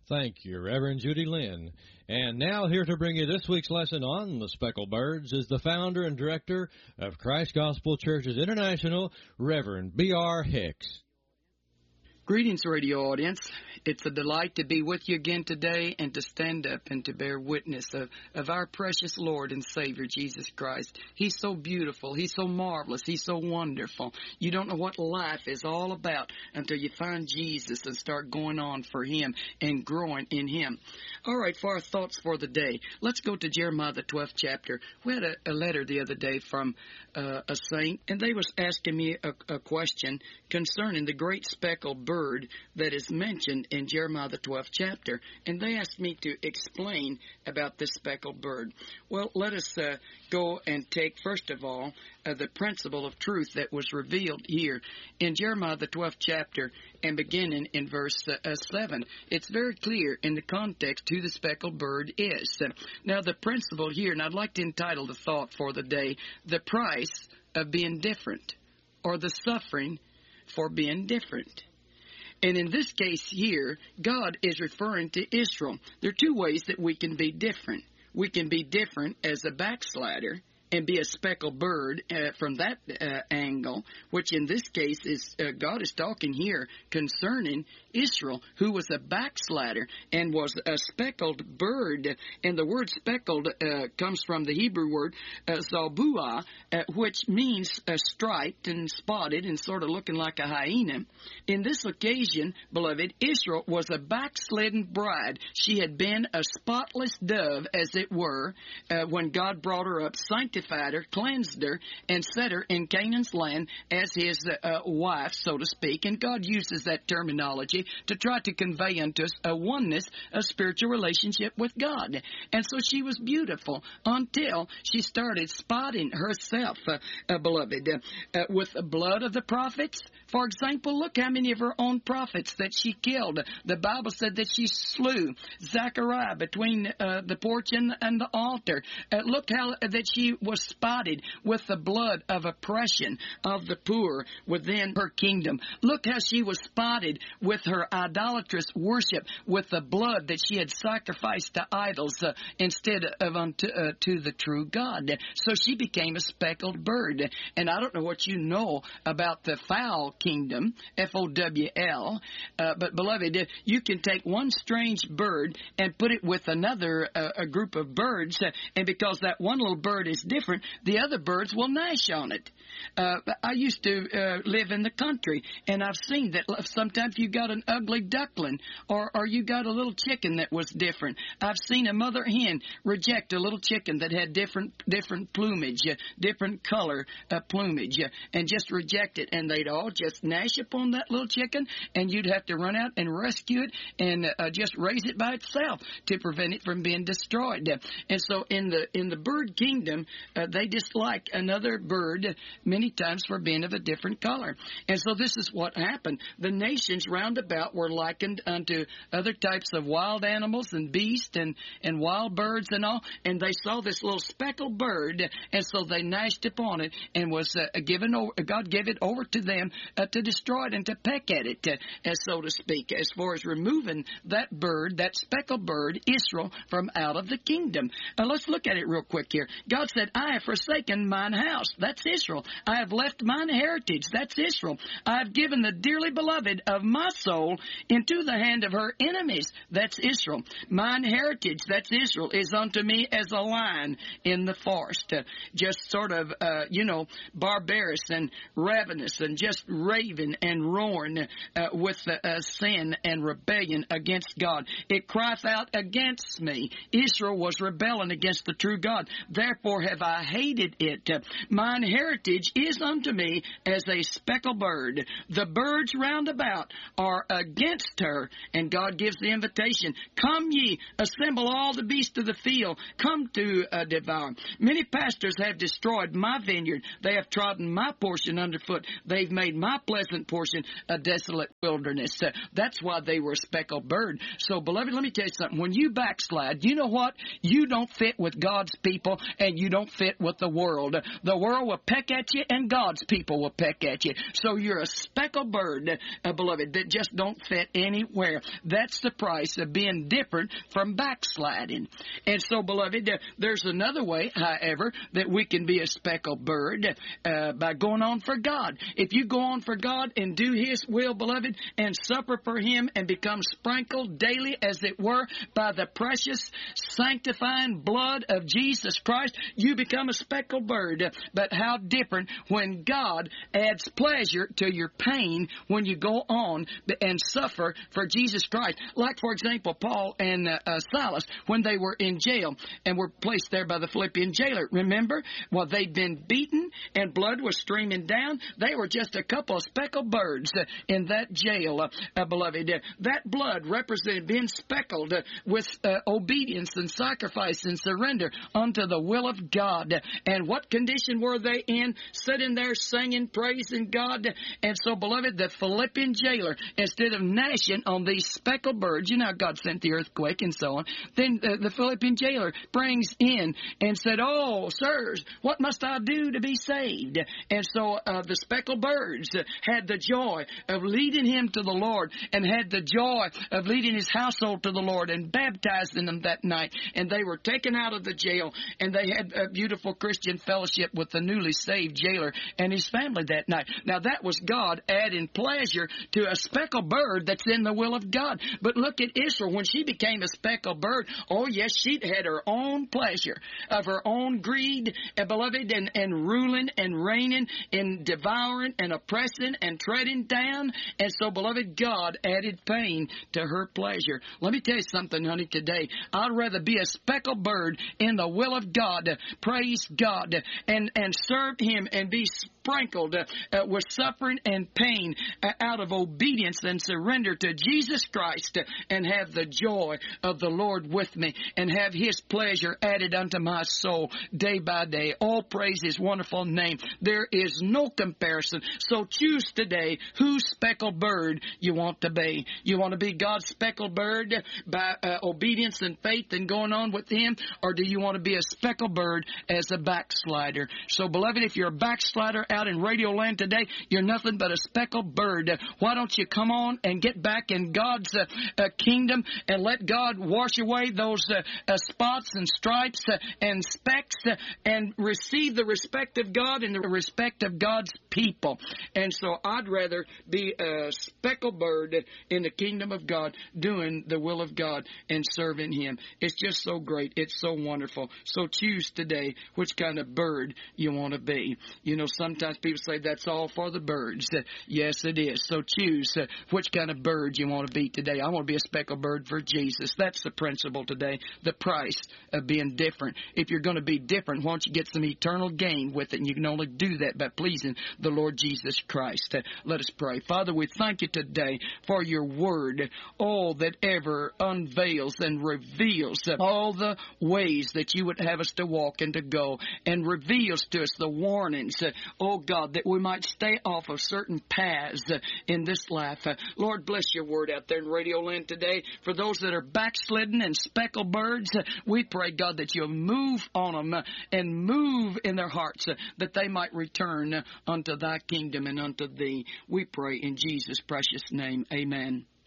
Thank you, Reverend Judy Lynn. And now here to bring you this week's lesson on the speckled birds is the founder and director of Christ Gospel Churches International, Reverend B.R. Hicks. Greetings, radio audience. It's a delight to be with you again today and to stand up and to bear witness of our precious Lord and Savior, Jesus Christ. He's so beautiful. He's so marvelous. He's so wonderful. You don't know what life is all about until you find Jesus and start going on for Him and growing in Him. All right, for our thoughts for the day, let's go to Jeremiah, the 12th chapter. We had a letter the other day from a saint, and they was asking me a question concerning the great speckled bird that is mentioned in Jeremiah, the 12th chapter. And they asked me to explain about this speckled bird. Well, let us go and take, first of all, the principle of truth that was revealed here in Jeremiah, the 12th chapter, and beginning in verse 7. It's very clear in the context who the speckled bird is. Now, the principle here, and I'd like to entitle the thought for the day, The Price of Being Different, or the Suffering for Being Different. And in this case here, God is referring to Israel. There are two ways that we can be different. We can be different as a backslider and be a speckled bird from that angle, which in this case is God is talking here concerning Israel, who was a backslider and was a speckled bird. And the word speckled comes from the Hebrew word zalbua, which means striped and spotted and sort of looking like a hyena. In this occasion, beloved, Israel was a backslidden bride. She had been a spotless dove, as it were, when God brought her up, sanctified her, cleansed her, and set her in Canaan's land as his wife, so to speak. And God uses that terminology to try to convey unto us a oneness, a spiritual relationship with God. And so she was beautiful until she started spotting herself, beloved, with the blood of the prophets. For example, look how many of her own prophets that she killed. The Bible said that she slew Zechariah between the porch and the altar. Look how that she was spotted with the blood of oppression of the poor within her kingdom. Look how she was spotted with her idolatrous worship, with the blood that she had sacrificed to idols instead of unto to the true God. So she became a speckled bird. And I don't know what you know about the fowl kingdom, F-O-W-L, but beloved, you can take one strange bird and put it with another a group of birds, and because that one little bird is different, the other birds will gnash on it. I used to live in the country, and I've seen that sometimes you got an ugly duckling, or you got a little chicken that was different. I've seen a mother hen reject a little chicken that had different plumage, different color plumage, and just reject it, and they'd all just gnash upon that little chicken, and you'd have to run out and rescue it and just raise it by itself to prevent it from being destroyed. And so in the bird kingdom, they dislike another bird many times for being of a different color. And so this is what happened. The nations round about were likened unto other types of wild animals and beasts and wild birds and all, and they saw this little speckled bird, and so they gnashed upon it and was given over. God gave it over to them to destroy it and to peck at it, as so to speak, as far as removing that bird, that speckled bird, Israel, from out of the kingdom. Let's look at it real quick here. God said, I have forsaken mine house. That's Israel. I have left mine heritage. That's Israel. I have given the dearly beloved of my soul into the hand of her enemies. That's Israel. Mine heritage, that's Israel, is unto me as a lion in the forest. Just sort of, barbarous and ravenous and just raving and roaring with sin and rebellion against God. It crieth out against me. Israel was rebelling against the true God. Therefore have I hated it. Mine heritage is unto me as a speckled bird. The birds round about are against her. And God gives the invitation, come ye, assemble all the beasts of the field, come to devour. Many pastors have destroyed my vineyard. They have trodden my portion underfoot. They've made my pleasant portion a desolate wilderness. That's why they were a speckled bird. So, beloved, let me tell you something. When you backslide, you know what? You don't fit with God's people, and you don't don't fit with the world. The world will peck at you, and God's people will peck at you. So you're a speckled bird, beloved, that just don't fit anywhere. That's the price of being different from backsliding. And so, beloved, there's another way, however, that we can be a speckled bird by going on for God. If you go on for God and do His will, beloved, and suffer for Him and become sprinkled daily, as it were, by the precious sanctifying blood of Jesus Christ, you become a speckled bird. But how different when God adds pleasure to your pain when you go on and suffer for Jesus Christ. Like, for example, Paul and Silas, when they were in jail and were placed there by the Philippian jailer. Remember? Well, they'd been beaten and blood was streaming down. They were just a couple of speckled birds in that jail, beloved. That blood represented being speckled with obedience and sacrifice and surrender unto the will of God. And what condition were they in? Sitting there singing, praising God. And so, beloved, the Philippian jailer, instead of gnashing on these speckled birds, you know, God sent the earthquake and so on, then the Philippian jailer brings in and said, "Oh, sirs, what must I do to be saved?" And so the speckled birds had the joy of leading him to the Lord, and had the joy of leading his household to the Lord, and baptizing them that night. And they were taken out of the jail, and they had a beautiful Christian fellowship with the newly saved jailer and his family that night. Now, that was God adding pleasure to a speckled bird that's in the will of God. But look at Israel. When she became a speckled bird, oh, yes, she had her own pleasure of her own greed, beloved, and ruling and reigning and devouring and oppressing and treading down. And so, beloved, God added pain to her pleasure. Let me tell you something, honey, today. I'd rather be a speckled bird in the will of God, praise God, and serve Him and be sprinkled with suffering and pain out of obedience and surrender to Jesus Christ, and have the joy of the Lord with me, and have His pleasure added unto my soul day by day. All praise His wonderful name. There is no comparison. So choose today whose speckled bird you want to be. You want to be God's speckled bird by obedience and faith and going on with Him, or do you want to be a speckled bird as a backslider? So, beloved, if you're a backslider out in Radio Land today, you're nothing but a speckled bird. Why don't you come on and get back in God's kingdom and let God wash away those spots and stripes and specks and receive the respect of God and the respect of God's people. And so I'd rather be a speckled bird in the kingdom of God, doing the will of God and serving Him. It's just so great. It's so wonderful. So choose today which kind of bird you want to be. You know, sometimes people say that's all for the birds. Yes, it is. So choose which kind of bird you want to be today. I want to be a speckled bird for Jesus. That's the principle today, the price of being different. If you're going to be different, why don't you get some eternal gain with it? And you can only do that by pleasing the Lord Jesus Christ. Let us pray. Father, we thank You today for Your word, all that ever unveils and reveals all the ways that You would have us to walk and to go, and reveals to us the warnings, oh God, that we might stay off of certain paths in this life. Lord, bless Your word out there in Radio Land today. For those that are backslidden and speckled birds, we pray, God, that You'll move on them and move in their hearts, that they might return unto Thy kingdom and unto Thee. We pray in Jesus' precious name. Amen.